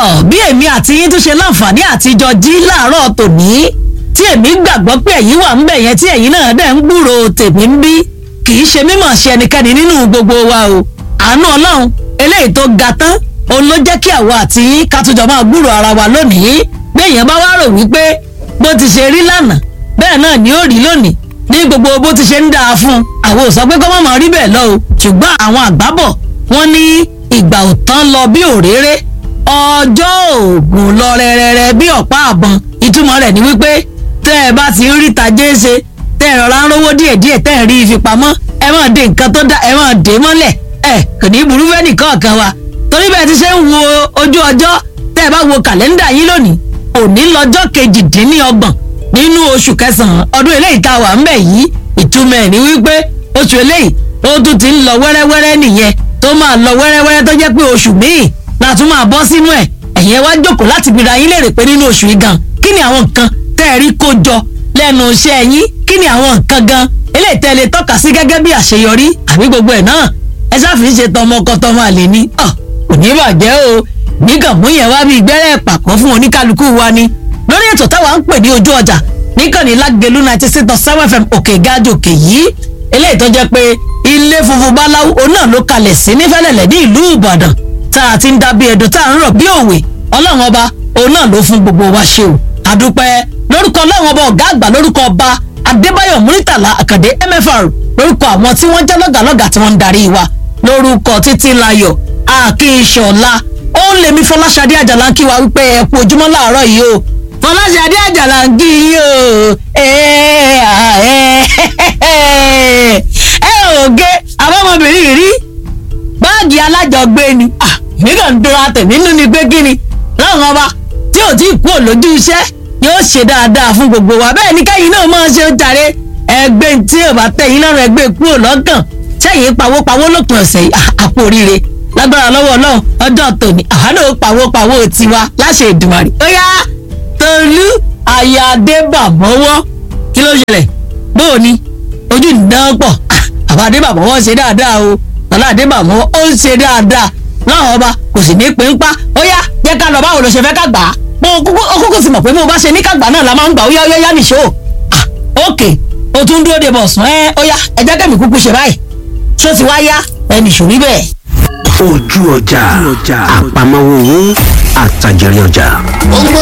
tọ́ bí èmi àti yín tún ṣe láǹfààní àtijọ́ jí láàárọ̀ tòní tí èmi gbàgbọ́ pé ẹ̀yin wà ń bẹ̀ yẹn tí ẹ̀yin náà dẹ̀ ń gbúrò tèmi ń bí kì í ṣe mímọ̀ ṣe ẹnikẹ́ni nínú gbogbo wa o àánú ọlọ́run eléyìí tó ga tán òun ló jẹ́ kí àwa àti yín ká tún jọ máa gbúrò ara wa lónìí bí èèyàn bá wá rò wípé bó ti ṣe rí lánàá bẹ́ẹ̀ náà ni ó rí lónìí ní gbogbo bó ti ṣe ń dáa fún un àwọn ò sọ pé kó má máa rí bẹ́ẹ̀ lọ o ṣùgbọ́n àwọn àgbábọ̀ wọ́n ní ìgbà ò tán lọ bí òréré ọjọ́ òògùn lọ rẹ̀rẹ̀rẹ̀ bí ọ̀pá àbọn ìtumọ̀ rẹ̀ ni wípé tẹ́ ẹ bá ti ń rí tajé ṣe tẹ́ ẹ rọra ń rówó díẹ̀díẹ̀ tẹ́ ẹ rí ìfipamọ́ ẹ máa de nǹkan tó dá ẹ máa dé mọ́lẹ̀ ẹ kò ní burú fẹ́ nìkan kan wa torí bẹ́ẹ̀ ti ṣe ń wo ojú ọjọ́ tẹ́ ẹ bá wo kàlẹ́ndà yín lónìí òní lọ́jọ́ 28 nínú oṣù kẹsàn-án ọdún eléyìí tá a wà ń bẹ̀ yìí ìtumọ̀ ẹ̀ ni wípé oṣù eléyìí ó tún ti ń lọ wẹ́rẹ́wẹ́rẹ́ nìyẹn tó máa lọ wẹ́rẹ́wẹ́rẹ́ tó jẹ́ pé oṣù míì la tún máa bọ́ sínú ẹ̀ ẹ̀yin wá jókòó láti bira yín léèrè pé nínú oṣù yìí gan kí ni àwọn nǹkan tẹ́ ẹ rí kó jọ lẹ́nu iṣẹ́ yín kí ni àwọn nǹkan gan eléyìí tẹ́ lè tọ́ka sí gẹ́gẹ́ bí àṣeyọrí àbí gbogbo ẹ̀ náà ẹ ṣáfi ṣe tọmọ ọkọ tọmọ àlè ni kò ní bàjẹ́ o nígàn mú yẹn wá bí gbẹ́rẹ́ pàkọ́ fún oníkálukú wa ni lórí ètò táwa ń pè ní ojú ọjà níkànnì Lágelú 96.7 FM òkè gájòkè yìí eléyìí tó jẹ́ pé ilé funfun báláwo òun náà ló kalẹ̀ sí nífẹ̀lẹ̀lẹ̀ ní ìlú Ìbàdàn tá a ti ń dábí ẹ̀dùn tá a ń rọ̀ bí òwe ọlọ́run ọba òun náà ló fún gbogbo wa ṣe o àdúpẹ́ lórúkọ ọlọ́run ọba ọ̀gá àgbà lórúkọ ọba Adébáyọ̀ Múrítàlá Àkàndé MFR lórúkọ àwọn tí wọ́n jẹ́ lọ́gàlọ́gà tí wọ́n ń darí wa lórúkọ Títílayọ̀ Akínṣọlá òun lèmi Fọláṣadé Àjàlá ń kí wa wípé ẹ kú ojúmọ́ láàárọ̀ yìí o Fọláṣadé Àjàlá ń kí yìí o ògé àbọ̀mọbìnrin rí báàgì alájọgbé ni nígbà ń dúró àtẹ̀mí nínú ni pé kí ni láwọn ọba tí ò tí ì kú òlójú iṣẹ́ yóò ṣe dáadáa fún gbogbo wa bẹ́ẹ̀ ni kẹ́yìn náà máa ṣe ń jàre ẹgbẹ́ tí ò bá tẹ̀yìn lọ́rùn ẹgbẹ́ kúrò lọ́kàn sẹ́yìn pawópawó lópin ọ̀sẹ̀ àpò oríire lágbára lọ́wọ́ ọlọ́run ọjọ́ tòní àhánà pawópawó tiwa láṣẹ Èdùmàrè ó yá Tolú Ayadébàmọ́wọ́ kí ló ṣẹlẹ̀ bóò ni ojú ìdán pọ̀ àbá Adébàmọ́wọ́ ṣe dáadáa o Tọ́lá Adébàmọ́wọ́ ó ń ṣe dáadáa láwọn ọba kò sì ní pé ń pa ó yá jẹ́ ká lọ báwo ló ṣe fẹ́ ká gbà á ó kúkú sì mọ̀ pé mo bá ṣe ní ká gbà náà la máa ń gbà ó yá nìṣó ókè o tún dúró de bọ̀sùn ó yá ẹ jẹ́ kẹ́mi kúkú ṣe báyìí ṣó ti wá yá ẹnì ṣòrí bẹ́ẹ̀. ojú ọjà àpamọ́wọ́ owó àtàjẹrẹ ọjà.